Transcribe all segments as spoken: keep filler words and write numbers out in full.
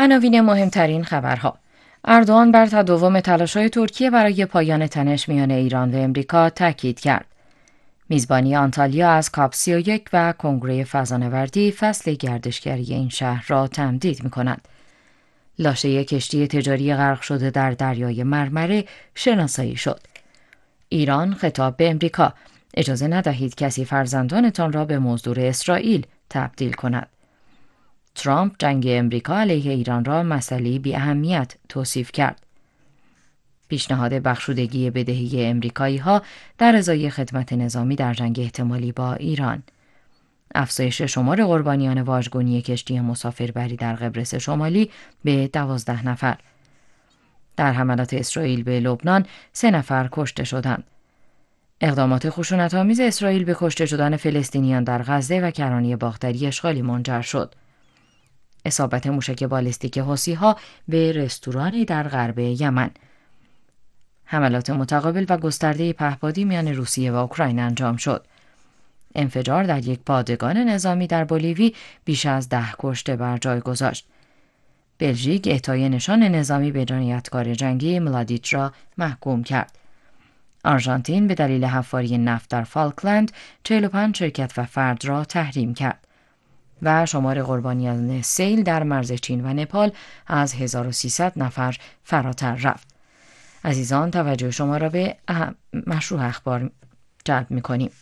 عناوین مهمترین خبرها: اردوغان بر تداوم تلاش‌های ترکیه برای پایان تنش میان ایران و امریکا تاکید کرد. میزبانی آنتالیا از کاپ سی و یک و کنگره فضانوردی فصل گردشگری این شهر را تمدید می‌کند. لاشه کشتی تجاری غرق شده در دریای مرمره شناسایی شد. ایران خطاب به امریکا: اجازه ندهید کسی فرزندانتان را به مزدور اسرائیل تبدیل کند. ترامپ جنگ امریکا علیه ایران را مسئله بی اهمیت توصیف کرد. پیشنهاد بخشودگی بدهی امریکایی ها در ازای خدمت نظامی در جنگ احتمالی با ایران. افزایش شمار قربانیان واژگونی کشتی مسافربری در قبرس شمالی به دوازده نفر. در حملات اسرائیل به لبنان سه نفر کشته شدند. اقدامات خشونت‌آمیز اسرائیل به کشته شدن فلسطینیان در غزه و کرانه باختری اشغالی منجر شد. اصابت موشک بالستیک حوثی‌ها به رستورانی در غرب یمن. حملات متقابل و گسترده پهپادی میان روسیه و اوکراین انجام شد. انفجار در یک پادگان نظامی در بولیوی بیش از ده کشته بر جای گذاشت. بلژیک اعطای نشان نظامی به جنایتکار جنگی ملادیچ را محکوم کرد. آرژانتین به دلیل حفاری نفت در فالکلند چهل و پنج شرکت و فرد را تحریم کرد. و شمار قربانیان سیل در مرز چین و نپال از هزار و سیصد نفر فراتر رفت. عزیزان، توجه شما را به مشروع اخبار جلب می‌کنیم.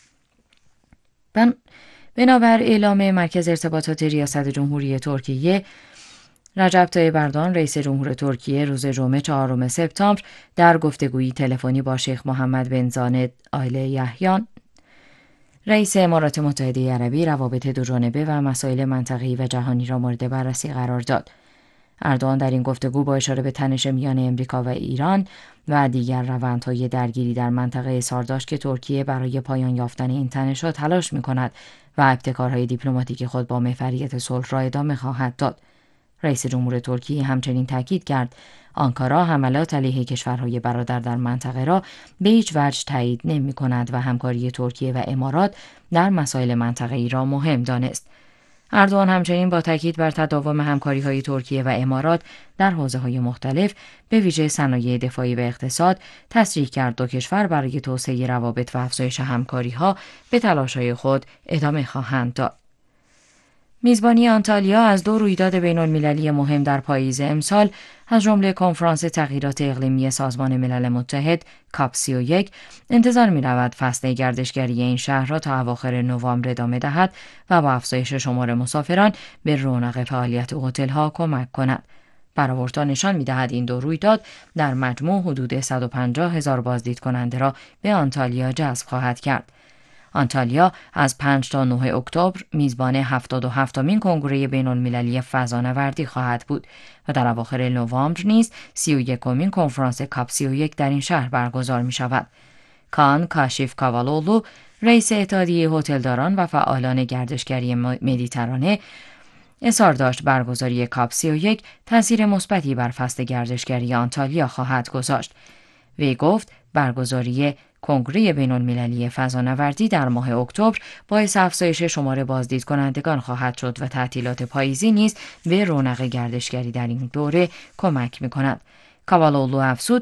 بنابر اعلام مرکز ارتباطات ریاست جمهوری ترکیه، رجب طیب اردوغان رئیس جمهور ترکیه روز جمعه چهارم سپتامبر در گفتگویی تلفنی با شیخ محمد بن زاید آل نهیان رئیس امارات متحده عربی روابط دوجانبه و مسائل منطقه‌ای و جهانی را مورد بررسی قرار داد. اردوغان در این گفتگو با اشاره به تنش میان امریکا و ایران و دیگر روندهای درگیری در منطقه اظهار داشت که ترکیه برای پایان یافتن این تنش‌ها تلاش می‌کند و ابتکارهای دیپلماتیک خود با محوریت صلح را ادامه خواهد داد. رئیس جمهور ترکیه همچنین تاکید کرد آنکارا حملات علیه کشورهای برادر در منطقه را به هیچ وجه تایید نمی‌کند و همکاری ترکیه و امارات در مسائل منطقه‌ای را مهم دانست. اردوغان همچنین با تاکید بر تداوم همکاری‌های ترکیه و امارات در حوزه‌های مختلف به ویژه صنایع دفاعی و اقتصاد تصریح کرد دو کشور برای توسعه روابط و افزایش همکاری‌ها به تلاش‌های خود ادامه خواهند داد. میزبانی آنتالیا از دو رویداد بین‌المللی مهم در پاییز امسال از جمله کنفرانس تغییرات اقلیمی سازمان ملل متحد کاپ سی و یک انتظار می‌رود فصل گردشگری این شهر را تا اواخر نوامبر ادامه دهد و با افزایش شمار مسافران به رونق فعالیت هتل‌ها کمک کند. برآوردها نشان می‌دهد این دو رویداد در مجموع حدود صد و پنجاه هزار بازدید کننده را به آنتالیا جذب خواهد کرد. آنتالیا از پنج تا نه اکتبر میزبان هفتاد و هفتمین کنگره بین‌المللی فضانوردی خواهد بود و در اواخر نوامبر نیز سی و یکمین کنفرانس کاپ سی و یک در این شهر برگزار می شود. کان کاشیف کاوالولو، رئیس اتحادیه هتلداران و فعالان گردشگری مدیترانه، اظهار داشت برگزاری کاپ سی و یک تاثیر مثبتی بر فصل گردشگری آنتالیا خواهد گذاشت. وی گفت برگزاری کنگره بین‌المللی فضانوردی در ماه اکتبر باعث افزایش شمار بازدید کنندگان خواهد شد و تعطیلات پاییزی نیز به رونق گردشگری در این دوره کمک می‌کند. کاوالولو افزود